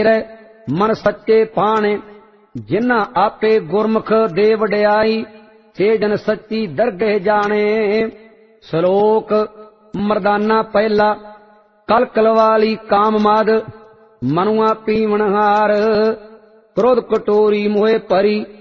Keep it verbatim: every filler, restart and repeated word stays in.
ਮਨ ਸੱਚੇ ਪਾਣੇ, ਜਿਨ੍ਹਾਂ ਆਪੇ ਗੁਰਮੁਖ ਦੇ ਵਡਿਆਈ, ਤੇ ਜਨ ਸੱਚੀ ਦਰਗਹਿ ਜਾਣੇ। ਸ਼ਲੋਕ ਮਰਦਾਨਾ ਪਹਿਲਾ। ਕਲਕਲ ਵਾਲੀ ਕਾਮ ਮਦ, ਮਨੁਆ ਪੀਵਨ ਹਾਰ, ਕ੍ਰੋਧ ਕਟੋਰੀ ਮੋਹਿ ਭਰੀ,